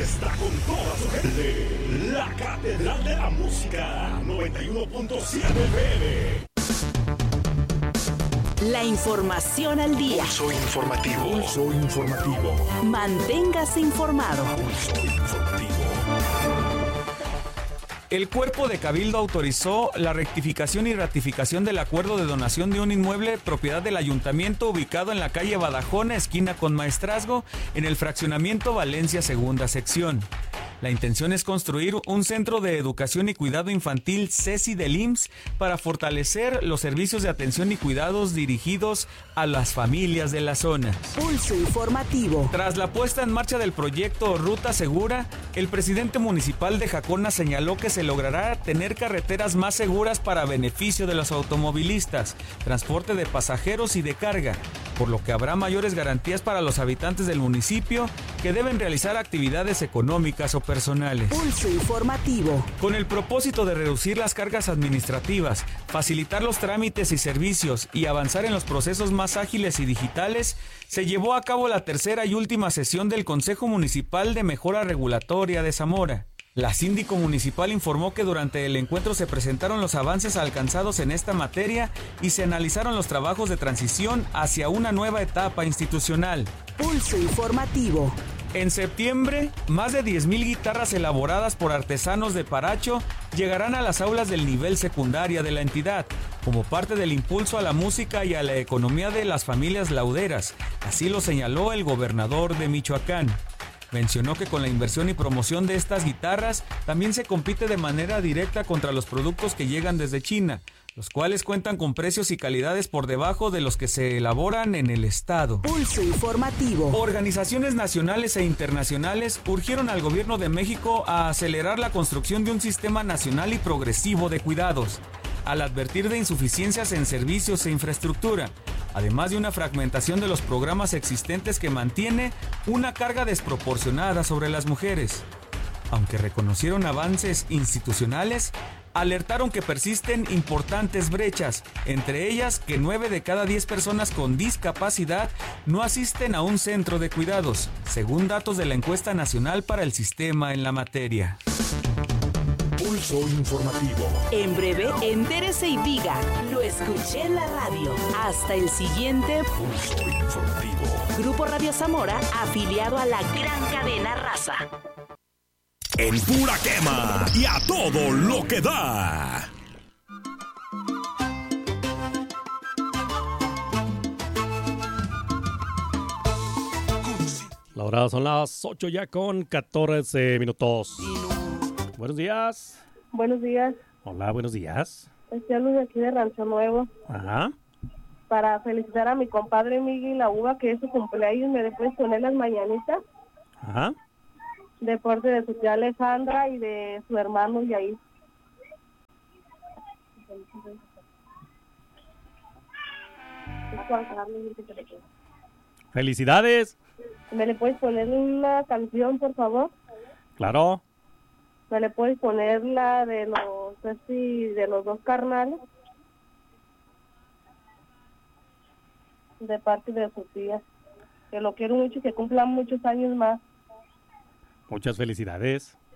está con toda su gente. La Catedral de la Música, 91.7 FM. La información al día. Pulso informativo. Pulso informativo. Manténgase informado. Pulso informativo. El Cuerpo de Cabildo autorizó la rectificación y ratificación del acuerdo de donación de un inmueble propiedad del ayuntamiento ubicado en la calle Badajona, esquina con Maestrazgo, en el fraccionamiento Valencia, segunda sección. La intención es construir un centro de educación y cuidado infantil CECI del IMSS para fortalecer los servicios de atención y cuidados dirigidos a las familias de la zona. Pulso informativo. Tras la puesta en marcha del proyecto Ruta Segura, el presidente municipal de Jacona señaló que se logrará tener carreteras más seguras para beneficio de los automovilistas, transporte de pasajeros y de carga, por lo que habrá mayores garantías para los habitantes del municipio que deben realizar actividades económicas o personales. Pulso informativo. Con el propósito de reducir las cargas administrativas, facilitar los trámites y servicios y avanzar en los procesos más ágiles y digitales, se llevó a cabo la tercera y última sesión del Consejo Municipal de Mejora Regulatoria de Zamora. La síndico municipal informó que durante el encuentro se presentaron los avances alcanzados en esta materia y se analizaron los trabajos de transición hacia una nueva etapa institucional. Pulso informativo. En septiembre, más de 10,000 guitarras elaboradas por artesanos de Paracho llegarán a las aulas del nivel secundaria de la entidad, como parte del impulso a la música y a la economía de las familias lauderas. Así lo señaló el gobernador de Michoacán. Mencionó que con la inversión y promoción de estas guitarras también se compite de manera directa contra los productos que llegan desde China, los cuales cuentan con precios y calidades por debajo de los que se elaboran en el estado. Pulso informativo. Organizaciones nacionales e internacionales urgieron al gobierno de México a acelerar la construcción de un sistema nacional y progresivo de cuidados, al advertir de insuficiencias en servicios e infraestructura, además de una fragmentación de los programas existentes que mantiene una carga desproporcionada sobre las mujeres. Aunque reconocieron avances institucionales, alertaron que persisten importantes brechas, entre ellas que 9 de cada 10 personas con discapacidad no asisten a un centro de cuidados, según datos de la encuesta nacional para el sistema en la materia. Pulso informativo. En breve, entérese y diga, lo escuché en la radio. Hasta el siguiente Pulso informativo. Grupo Radio Zamora, afiliado a la gran cadena Raza. En pura quema y a todo lo que da. La hora son las 8 ya con 14 minutos. Buenos días. Buenos días. Hola, buenos días. Estoy aquí de Rancho Nuevo. Ajá. Para felicitar a mi compadre Miguel La Uva, que es su cumpleaños, me puedes poner las mañanitas. Ajá. De parte de su tía Alejandra y de su hermano Yair. Felicidades. ¿Me le puedes poner una canción, por favor? Claro. ¿Me le puedes poner la de los dos carnales? De parte de su tía. Que lo quiero mucho y que cumpla muchos años más. Muchas felicidades.